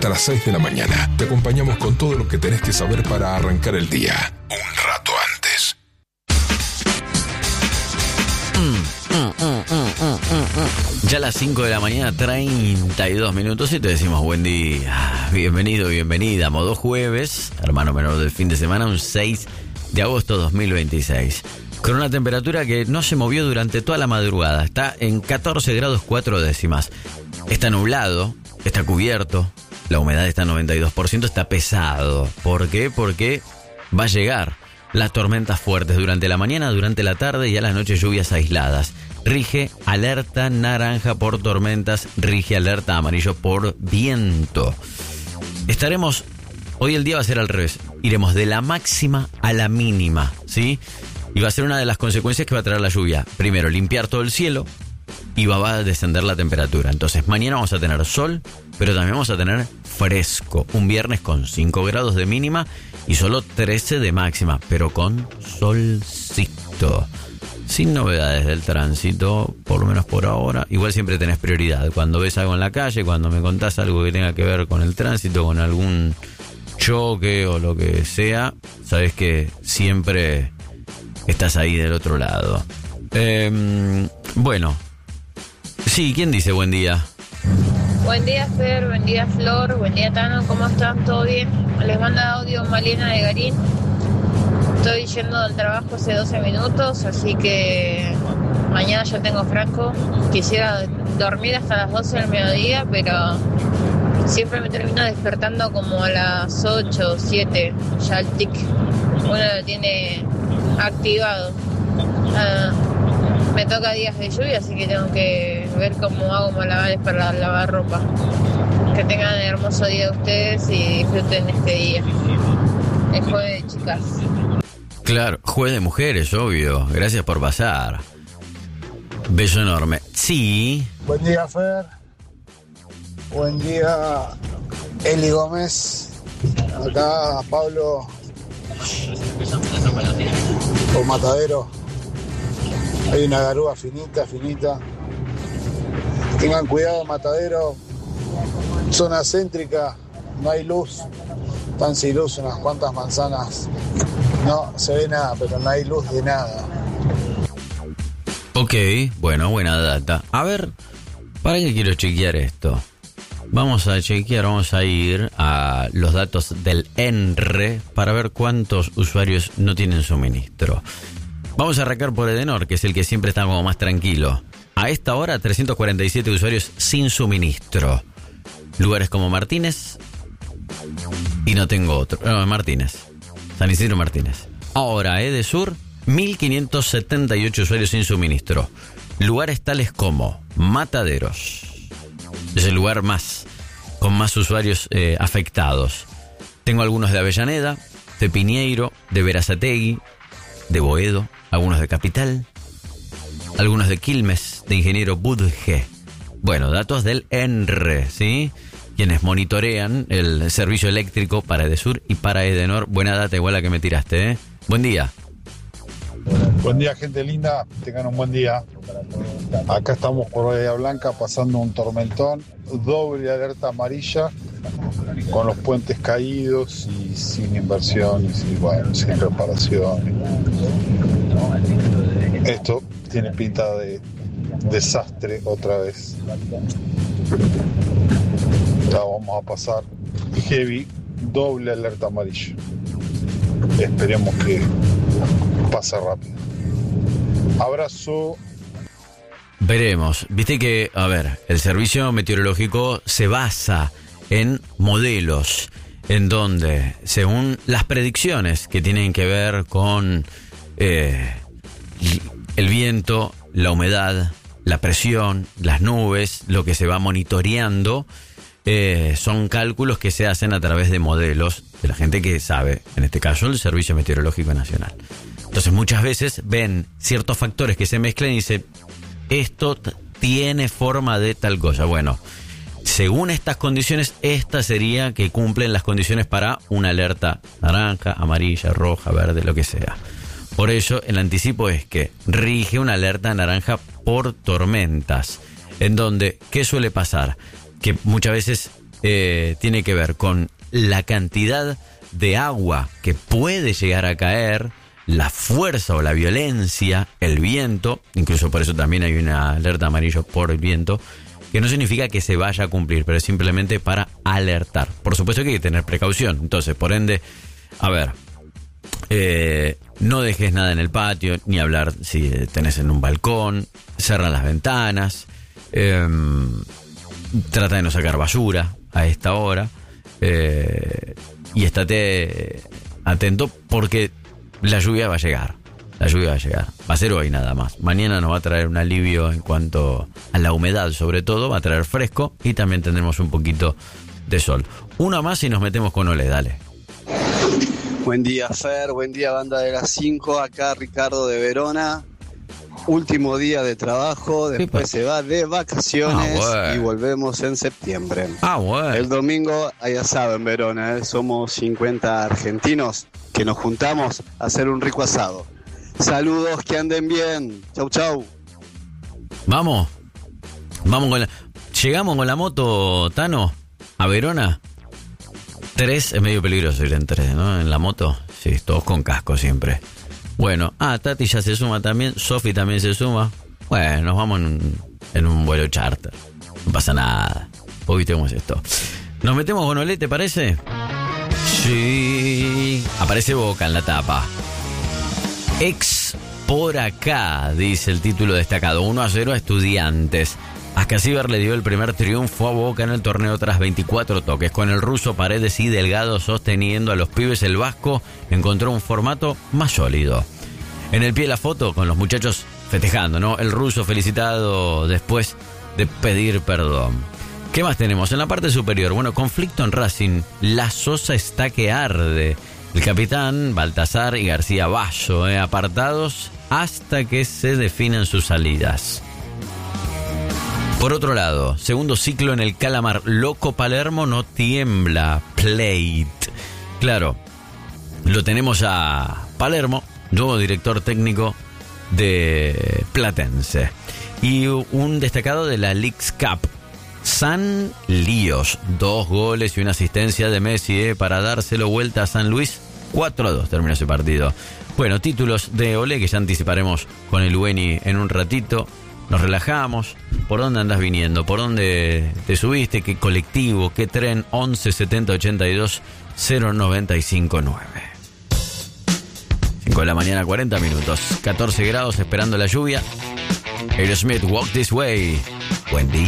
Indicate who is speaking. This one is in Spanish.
Speaker 1: hasta las 6 de la mañana. Te acompañamos con todo lo que tenés que saber para arrancar el día. Un rato antes.
Speaker 2: Ya a las 5 de la mañana, 32 minutos, y te decimos buen día. Bienvenido, bienvenida. Modo jueves, hermano menor del fin de semana, un 6 de agosto 2026. Con una temperatura que no se movió durante toda la madrugada. Está en 14 grados 4 décimas. Está nublado, está cubierto, la humedad está en 92%, está pesado. ¿Por qué? Porque va a llegar las tormentas fuertes durante la mañana, durante la tarde y a las noches lluvias aisladas. Rige alerta naranja por tormentas, rige alerta amarillo por viento. Hoy el día va a ser al revés. Iremos de la máxima a la mínima, ¿sí? Y va a ser una de las consecuencias que va a traer la lluvia. Primero, limpiar todo el cielo y va a descender la temperatura. Entonces, mañana vamos a tener sol, pero también vamos a tener fresco. Un viernes con 5 grados de mínima y solo 13 de máxima, pero con solcito. Sin novedades del tránsito, por lo menos por ahora. Igual siempre tenés prioridad. Cuando ves algo en la calle, cuando me contás algo que tenga que ver con el tránsito, con algún choque o lo que sea, sabes que siempre estás ahí del otro lado. Bueno. Sí, ¿quién dice buen día?
Speaker 3: Buen día, Fer, buen día, Flor, buen día, Tano, ¿cómo están? ¿Todo bien? Les manda audio Malena de Garín. Estoy yendo al trabajo hace 12 minutos, así que mañana ya tengo franco. Quisiera dormir hasta las 12 del mediodía, pero siempre me termino despertando como a las 8 o 7. Ya el tic uno lo tiene activado. Me toca días de lluvia, así que tengo que ver cómo hago malabares para lavar ropa. Que tengan un hermoso día ustedes y disfruten este día. Es jueves, chicas.
Speaker 2: Claro, jueves de mujeres, obvio. Gracias por pasar. Beso enorme. Sí.
Speaker 4: Buen día, Fer. Buen día, Eli Gómez. Acá, Pablo. Por Matadero. Hay una garúa finita. Tengan cuidado, Matadero. Zona céntrica, no hay luz. Están sin luz unas cuantas manzanas. No se ve nada, pero no hay luz de nada.
Speaker 2: Ok, bueno, buena data. A ver, ¿para qué quiero chequear esto? Vamos a ir a los datos del ENRE para ver cuántos usuarios no tienen suministro. Vamos a arrancar por Edenor, que es el que siempre está como más tranquilo. A esta hora, 347 usuarios sin suministro. Lugares como Martínez. Y no tengo otro. No, Martínez. San Isidro Martínez. Ahora, Edesur, 1578 usuarios sin suministro. Lugares tales como Mataderos. Es el lugar con más usuarios afectados. Tengo algunos de Avellaneda, de Piñeiro, de Berazategui, de Boedo, algunos de Capital, algunos de Quilmes, de Ingeniero Budge. Bueno, datos del ENRE, ¿sí? Quienes monitorean el servicio eléctrico para Edesur y para Edenor. Buena data, igual la que me tiraste, ¿eh? Buen día.
Speaker 5: Buen día, gente linda. Tengan un buen día. Acá estamos por Bahía Blanca pasando un tormentón. Doble alerta amarilla con los puentes caídos y sin inversiones y bueno, sin reparaciones. Esto tiene pinta de desastre otra vez. Ya vamos a pasar heavy, doble alerta amarilla. Esperemos que pase rápido. Abrazo.
Speaker 2: Veremos. Viste que, a ver, el servicio meteorológico se basa en modelos en donde, según las predicciones que tienen que ver con el viento, la humedad, la presión, las nubes, lo que se va monitoreando, son cálculos que se hacen a través de modelos de la gente que sabe, en este caso el Servicio Meteorológico Nacional. Entonces muchas veces ven ciertos factores que se mezclan y dicen, esto tiene forma de tal cosa. Bueno, según estas condiciones, esta sería que cumplen las condiciones para una alerta naranja, amarilla, roja, verde, lo que sea. Por ello, el anticipo es que rige una alerta naranja por tormentas, en donde, ¿qué suele pasar? Que muchas veces tiene que ver con la cantidad de agua que puede llegar a caer, la fuerza o la violencia, el viento, incluso por eso también hay una alerta amarilla por el viento, que no significa que se vaya a cumplir, pero es simplemente para alertar. Por supuesto que hay que tener precaución. Entonces, por ende, a ver, no dejes nada en el patio, ni hablar si tenés en un balcón, cerra las ventanas, trata de no sacar basura a esta hora, y estate atento porque la lluvia va a llegar. La lluvia va a llegar. Va a ser hoy nada más. Mañana nos va a traer un alivio en cuanto a la humedad, sobre todo. Va a traer fresco y también tendremos un poquito de sol. Una más y nos metemos con Ole, dale.
Speaker 6: Buen día, Fer. Buen día, banda de las 5. Acá Ricardo de Verona. Último día de trabajo. Después se va de vacaciones y volvemos en septiembre.
Speaker 2: Bueno.
Speaker 6: El domingo hay asado en Verona. Somos 50 argentinos que nos juntamos a hacer un rico asado. Saludos, que anden bien. Chau, chau.
Speaker 2: Vamos con la... Llegamos con la moto, Tano, a Verona. 3 es medio peligroso ir en 3, ¿no? En la moto, sí, todos con casco siempre. Bueno, Tati ya se suma también, Sofi también se suma. Bueno, nos vamos en un vuelo charter. No pasa nada. Hoy vemos esto. ¿Nos metemos con Olé, te parece? Sí. Aparece Boca en la tapa. Ex por acá, dice el título destacado. 1-0 a Estudiantes. Ascasíbar le dio el primer triunfo a Boca en el torneo tras 24 toques. Con el ruso Paredes y Delgado sosteniendo a los pibes, el vasco encontró un formato más sólido. En el pie de la foto, con los muchachos festejando, ¿no? El ruso felicitado después de pedir perdón. ¿Qué más tenemos? En la parte superior, bueno, conflicto en Racing. La Sosa está que arde. El capitán, Baltasar y García Bayo, apartados hasta que se definan sus salidas. Por otro lado, segundo ciclo en el Calamar. Loco Palermo no tiembla. Plate. Claro, lo tenemos a Palermo, nuevo director técnico de Platense. Y un destacado de la Leagues Cup. San Líos, 2 goles y una asistencia de Messi para dárselo vuelta a San Luis. 4-2 terminó ese partido. Bueno, títulos de Olé que ya anticiparemos con el Ueni en un ratito. Nos relajamos. ¿Por dónde andás viniendo? ¿Por dónde te subiste? ¿Qué colectivo? ¿Qué tren? 11 70 82 095 9. 5 de la mañana, 40 minutos. 14 grados esperando la lluvia. Aerosmith, Walk This Way. Buen día.